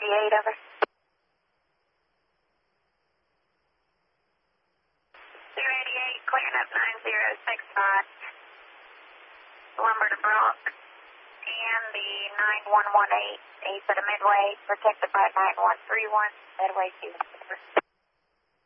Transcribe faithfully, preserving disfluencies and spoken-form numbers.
eighty-eight, over. two eighty-eight, clearing up nine zero six five. Lumber to Brock. And the nine one one eight, east of the Midway, protected by nine one three one, Midway two.